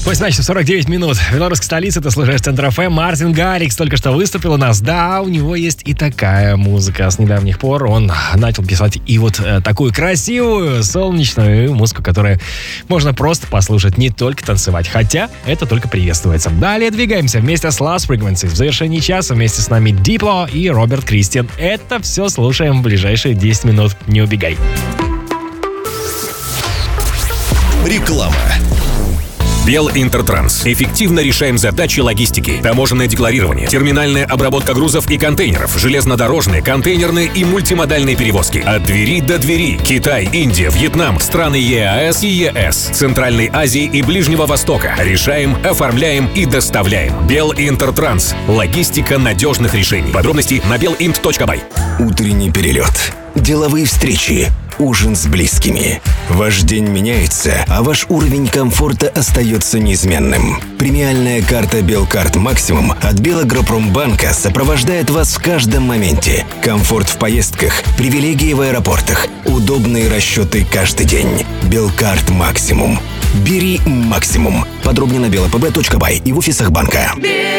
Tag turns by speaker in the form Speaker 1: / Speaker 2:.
Speaker 1: 8:49 минут. В белорусской столице ты слушаешь Центр ФМ. Мартин Гаррикс только что выступил у нас. Да, у него есть и такая музыка. С недавних пор он начал писать и вот такую красивую, солнечную музыку, которую можно просто послушать, не только танцевать. Хотя это только приветствуется. Далее двигаемся вместе с Lost Frequencies. В завершении часа вместе с нами Дипло и Роберт Кристиан. Это все слушаем в ближайшие 10 минут. Не убегай.
Speaker 2: Реклама. Белинтертранс. Эффективно решаем задачи логистики. Таможенное декларирование, терминальная обработка грузов и контейнеров, железнодорожные, контейнерные и мультимодальные перевозки. От двери до двери. Китай, Индия, Вьетнам, страны ЕАЭС и ЕС, Центральной Азии и Ближнего Востока. Решаем, оформляем и доставляем. Белинтертранс. Логистика надежных решений. Подробности на belint.by.
Speaker 3: Утренний перелет. Деловые встречи. Ужин с близкими. Ваш день меняется, а ваш уровень комфорта остается неизменным. Премиальная карта Белкарт Максимум от Белагропромбанка сопровождает вас в каждом моменте. Комфорт в поездках, привилегии в аэропортах, удобные расчеты каждый день. Белкарт Максимум. Бери максимум. Подробнее на belapb.by и в офисах банка.